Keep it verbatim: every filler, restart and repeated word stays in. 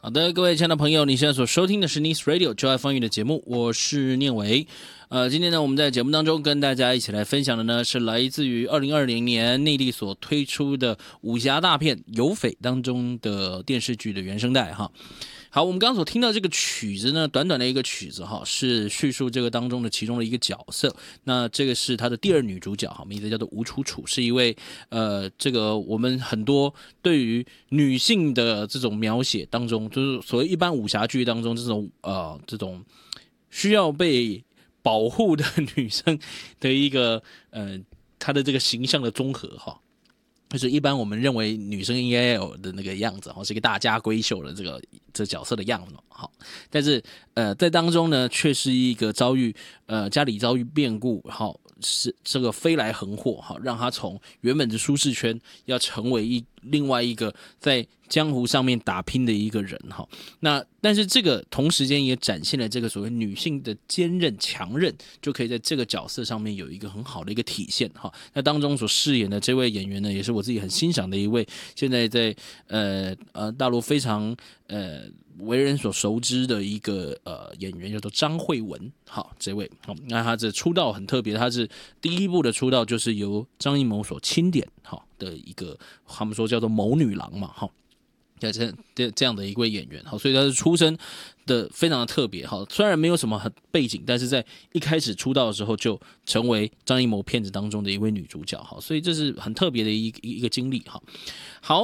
好的，各位亲爱的朋友，你现在所收听的是 Nice Radio 就爱风雨的节目，我是念维。呃，今天呢，我们在节目当中跟大家一起来分享的呢，是来自于二零二零年内地所推出的武侠大片《有匪》当中的电视剧的原声带哈。好，我们刚刚所听到这个曲子呢，短短的一个曲子哈，是叙述这个当中的其中的一个角色。那这个是她的第二女主角哈，名字叫做吴楚楚，是一位呃，这个我们很多对于女性的这种描写当中，就是所谓一般武侠剧当中这种呃这种需要被保护的女生的一个呃她的这个形象的综合哈。就是一般我们认为女生应该有的那个样子，是一个大家闺秀的这个这角色的样子，好，但是呃在当中呢，却是一个遭遇呃家里遭遇变故，好是这个飞来横祸，好让他从原本的舒适圈要成为一另外一个在江湖上面打拼的一个人哈。那但是这个同时间也展现了这个所谓女性的坚韧强韧，就可以在这个角色上面有一个很好的一个体现哈。那当中所饰演的这位演员呢，也是我自己很欣赏的一位，现在在呃呃大陆非常呃为人所熟知的一个呃演员，叫做张慧雯。好，这位好，那他这出道很特别，他是第一部的出道就是由张艺谋所钦点好的一个，他们说叫做谋女郎嘛，好。这这样的一位演员，好，所以他是出身的非常的特别，好，虽然没有什么背景，但是在一开始出道的时候就成为张艺谋片子当中的一位女主角，好，所以这是很特别的一一个经历，好，好。